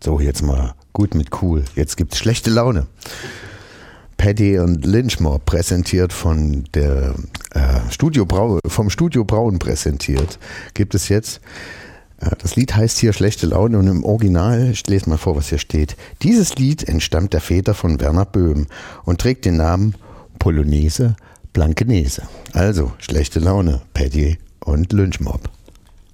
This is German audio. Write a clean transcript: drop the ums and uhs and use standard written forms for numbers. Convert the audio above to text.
So, jetzt mal gut mit cool. Jetzt gibt's schlechte Laune. Paddy und Lynchmob präsentiert von der vom Studio Braun präsentiert, gibt es jetzt. Das Lied heißt hier Schlechte Laune und im Original, ich lese mal vor, was hier steht. Dieses Lied entstammt der Feder von Werner Böhm und trägt den Namen Polonaise Blankenese. Also, Schlechte Laune, Paddy und Lynchmob.